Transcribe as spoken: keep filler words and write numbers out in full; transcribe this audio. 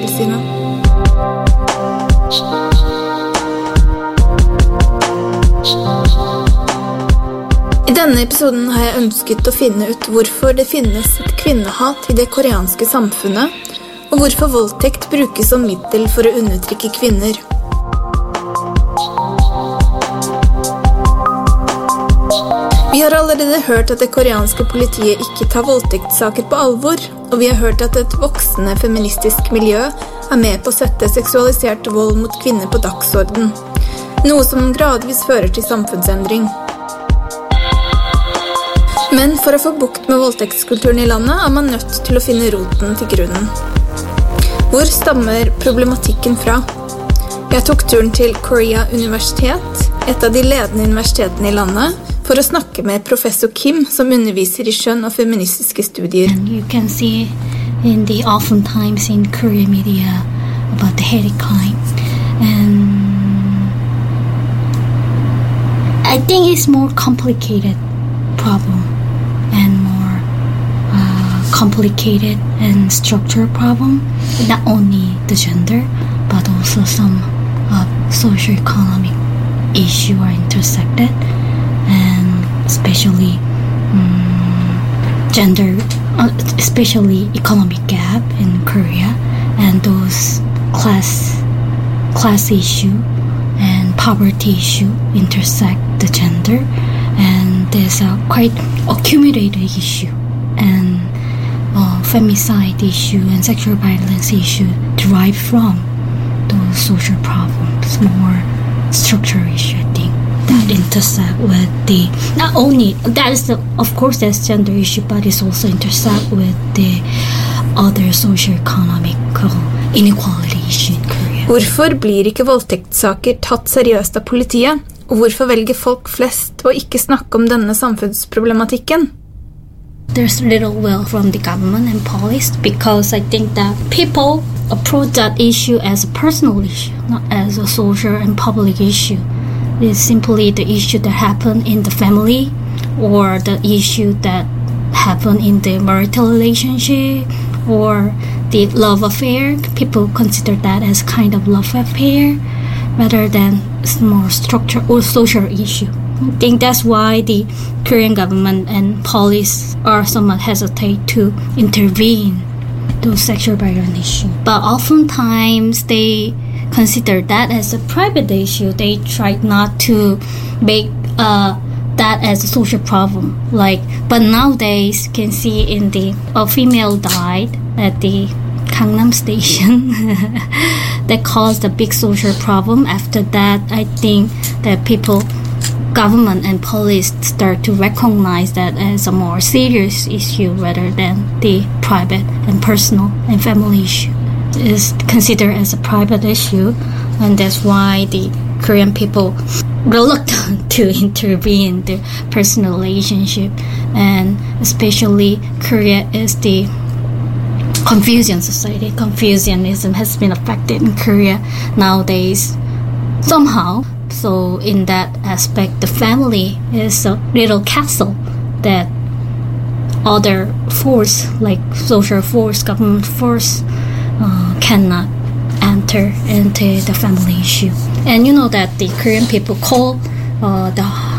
sine. I denne episoden har jeg ønsket å finne ut hvorfor det finnes et kvinnehat i det koreanske samfunnet, og hvorfor voldtekt brukes som middel for å undertrykke kvinner. Vi har allerede hørt at det koreanske politiet ikke tar voldtektssaker på alvor, og vi har hørt at et voksende feministisk miljø er med på å sette seksualisert vold mot kvinner på dagsorden, noe som gradvis fører til samfunnsendring. Men for å få bukt med voldtektskulturen i landet er man nødt til å finne roten til grunnen. Hvor stammer problematikken fra? Jeg tok turen til Korea Universitet, et av de ledende universitetene i landet, for å snakke med professor Kim, som underviser i kjønn og feministiske studier. And you can see in the oftentimes in Korean media about the hate crime. And I think it's more complicated problem and more uh, complicated and structured problem. Not only the gender, but also some uh, socio-economic issues are intersected. Especially um, gender, uh, especially economic gap in Korea, and those class class issue and poverty issue intersect the gender, and there's a quite accumulated issue, and uh, femicide issue and sexual violence issue derive from those social problems, more structural issue, I think. That intersect with the not only that is the of course there's gender issue, but it's also intersect with the other socio-economic inequality issue in Korea. Hvorfor blir ikke voldtektssaker tatt seriøst av politiet, og hvorfor velger folk flest å ikke snakke om denne samfunnsproblematikken? There's little will from the government and police because I think that people approach that issue as a personal issue, not as a social and public issue. It's simply the issue that happened in the family or the issue that happened in the marital relationship or the love affair. People consider that as kind of love affair rather than more structural or social issue. I think that's why the Korean government and police are somewhat hesitate to intervene those sexual violence issues. But oftentimes they consider that as a private issue. They try not to make uh, that as a social problem. Like, but nowadays, you can see in the a female died at the Gangnam Station that caused a big social problem. After that, I think that people, government and police start to recognize that as a more serious issue rather than the private and personal and family issue. Is considered as a private issue, and that's why the Korean people reluctant to intervene in the personal relationship, and especially Korea is the Confucian society. Confucianism has been affected in Korea nowadays somehow. So in that aspect, the family is a little castle that other force, like social force, government force, Uh, cannot enter into the family issue. And you know that the Korean people call uh, the